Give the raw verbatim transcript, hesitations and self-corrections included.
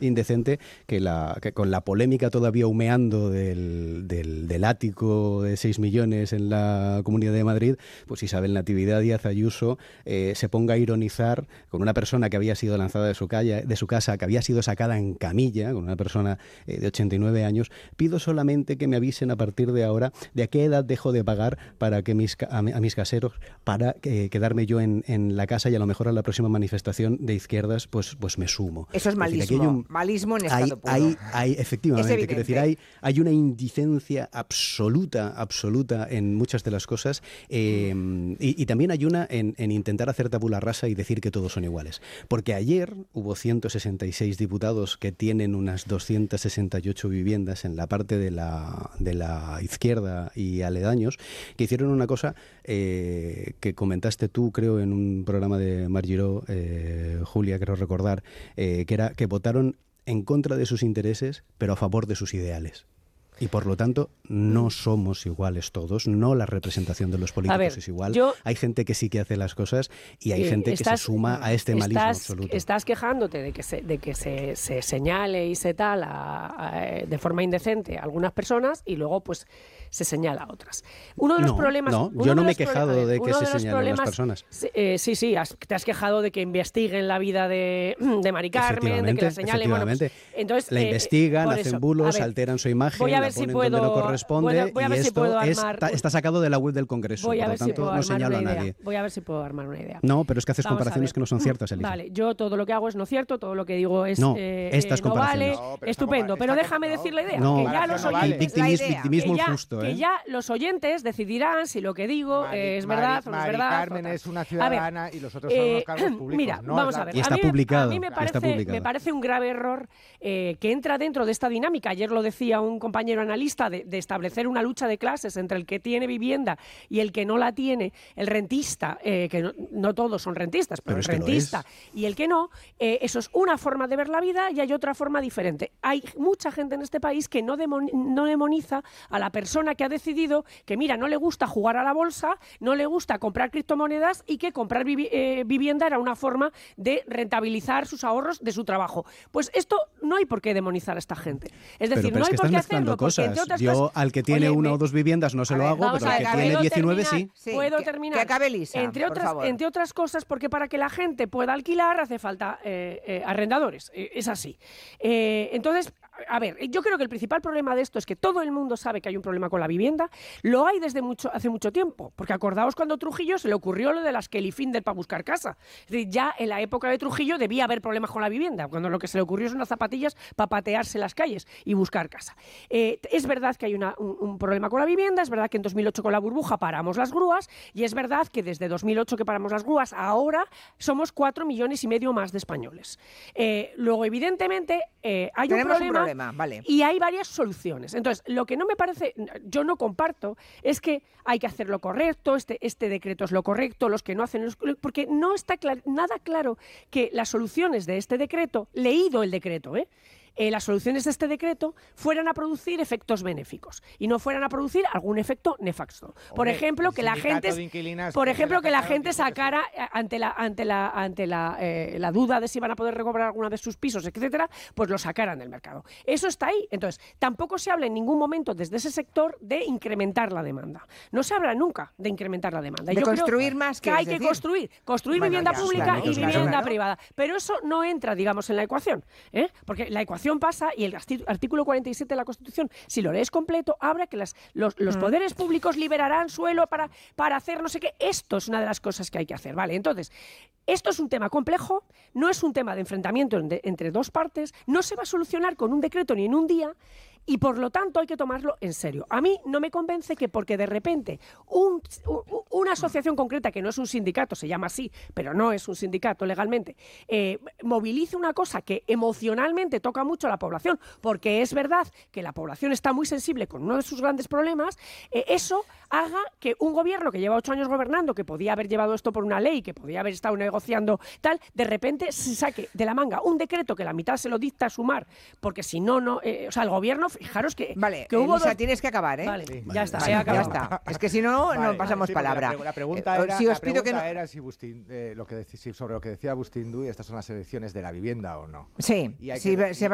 indecente que, la, que con la polémica todavía humeando del, del, del ático de seis millones en la Comunidad de Madrid, pues Isabel Natividad Díaz Ayuso eh, se ponga a ironizar con una persona que había sido lanzada de su, calle, de su casa, que había sido sacada en camilla, con una persona eh, de ochenta y nueve años. Pido solamente que me avisen a partir de ahora de a qué edad dejo de pagar para que mis, a, a mis caseros, para eh, quedarme yo en, en la casa, y a lo mejor a la próxima manifestación de izquierdas pues, pues me sumo. Eso es malismo, es decir, un, malismo en estado hay, puro. Hay, hay, efectivamente, quiero decir, hay, hay una indicencia absoluta, absoluta en muchas de las cosas, eh, y, y también hay una en, en intentar hacer tabula rasa y decir que todos son iguales. Porque ayer hubo ciento sesenta y seis diputados que tienen unas doscientas sesenta y ocho viviendas en la parte de la, de la izquierda y aledaños, que hicieron una cosa eh, que comentaste tú, creo, en un programa de Mar Giró, eh, Julia, creo recordar, eh, que era que votaron en contra de sus intereses, pero a favor de sus ideales. Y por lo tanto, no somos iguales todos, no la representación de los políticos ver, es igual. Yo, hay gente que sí que hace las cosas y hay eh, gente estás, que se suma a este malismo estás, absoluto. Estás quejándote de que se, de que se, se señale y se tal a, a, de forma indecente a algunas personas y luego pues se señala a otras. Uno de los no, problemas... No, yo no me he quejado de que se señalen a las personas. Eh, sí, sí, has, te has quejado de que investiguen la vida de, de Mari Carmen, de que la señalen... Bueno, pues, entonces, la eh, investigan, hacen eso, bulos, ver, alteran su imagen, voy a ver la ponen si puedo, donde no corresponde, voy a, voy a ver y si esto puedo es, armar, está, está sacado de la web del Congreso, voy a por ver lo tanto si no señalo a nadie. Voy a ver si puedo armar una idea. No, pero es que haces Vamos comparaciones que no son ciertas, Elisa. Vale, yo todo lo que hago es no cierto, todo lo que digo es no, eh, estas no vale, no, pero estupendo, pero déjame no, decir la idea, no, que ya los oyentes, victimismo, victimismo que ya, justo, ¿eh? que ya los oyentes decidirán si lo que digo Mari, eh, es Mari, verdad o no es Mari verdad. Carmen es una ciudadana ver, y los otros son eh, unos cargos públicos. Mira, no vamos la... a ver, y está a mí, publicado, a mí me parece, publicado. me parece un grave error eh, que entra dentro de esta dinámica. Ayer lo decía un compañero analista de, de establecer una lucha de clases entre el que tiene vivienda y el que no la tiene, el rentista, eh, que no, no todos son rentistas, pero, pero el rentista y el que no, eh, eso es una forma de ver la vida y hay otra forma diferente. Hay mucha gente en este país que no, demon, no demoniza a la persona que ha decidido que, mira, no le gusta jugar a la bolsa, no le gusta comprar criptomonedas y que comprar vivi eh, vivienda era una forma de rentabilizar sus ahorros de su trabajo. Pues esto no hay por qué demonizar a esta gente. Es decir, pero, pero no es hay que por qué mezclando hacerlo. Cosas. Porque, entre otras Yo cosas, al que tiene oye, una me... o dos viviendas no se lo hago, pero al que tiene diecinueve sí. sí. Puedo que, terminar. Que acabe Elisa, entre otras, por favor. entre otras cosas, porque para que la gente pueda alquilar hace falta eh, eh, arrendadores. Eh, es así. Eh, entonces, a ver, yo creo que el principal problema de esto es que todo el mundo sabe que hay un problema con la vivienda. Lo hay desde mucho, hace mucho tiempo. Porque acordaos cuando a Trujillo se le ocurrió lo de las Kelly Finder para buscar casa. Es decir, ya en la época de Trujillo debía haber problemas con la vivienda, cuando lo que se le ocurrió son unas zapatillas para patearse las calles y buscar casa. Eh, es verdad que hay una, un, un problema con la vivienda, es verdad que en dos mil ocho con la burbuja paramos las grúas y es verdad que desde dos mil ocho que paramos las grúas, ahora somos cuatro millones y medio más de españoles. Eh, luego, evidentemente, eh, hay un problema, un problema vale. y hay varias soluciones. Entonces, lo que no me parece, yo no comparto, es que hay que hacer lo correcto, este, este decreto es lo correcto, los que no hacen, porque no está clar, nada claro que las soluciones de este decreto, leído el decreto, ¿eh? Eh, las soluciones de este decreto fueran a producir efectos benéficos y no fueran a producir algún efecto nefasto. Por Hombre, ejemplo, que la gente, por ejemplo, que la gente sacara ante la ante la ante la, eh, la duda de si van a poder recobrar alguna de sus pisos, etcétera, pues lo sacaran del mercado. Eso está ahí. Entonces, tampoco se habla en ningún momento desde ese sector de incrementar la demanda. No se habla nunca de incrementar la demanda. De Yo construir creo más que que hay decir. que construir, construir bueno, vivienda ya, pública claro, y claro, vivienda claro. privada. Pero eso no entra, digamos, en la ecuación, ¿eh? Porque la ecuación pasa y el artículo cuarenta y siete de la Constitución, si lo lees completo, habla que las, los, los poderes públicos liberarán suelo para, para hacer no sé qué. Esto es una de las cosas que hay que hacer, ¿vale? Entonces, esto es un tema complejo, no es un tema de enfrentamiento entre, entre dos partes, no se va a solucionar con un decreto ni en un día, y por lo tanto hay que tomarlo en serio. A mí no me convence que porque de repente un, una asociación concreta, que no es un sindicato, se llama así, pero no es un sindicato legalmente, eh, movilice una cosa que emocionalmente toca mucho a la población, porque es verdad que la población está muy sensible con uno de sus grandes problemas, eh, eso haga que un gobierno que lleva ocho años gobernando, que podía haber llevado esto por una ley, que podía haber estado negociando tal, de repente se saque de la manga un decreto que la mitad se lo dicta a Sumar, porque si no, no, eh, o sea, el gobierno, fijaros que, vale, que hubo Elisa, dos... tienes que acabar, ¿eh? Vale, sí, ya vale, está, vale, ya, ya está. Es que si no, vale, no pasamos sí, palabra. La, la pregunta, eh, era, si os la pido pregunta que no... era si Bustín, eh, lo que, si, sobre lo que decía Agustín Duy, estas son las elecciones de la vivienda o no. Sí, y hay sí, que, se